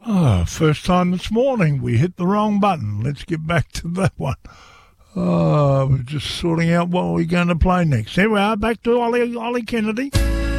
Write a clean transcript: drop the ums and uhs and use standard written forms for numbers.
First time this morning we hit the wrong button. Let's get back to that one. We're just sorting out what we're going to play next. Here we are, back to Ollie Kennedy.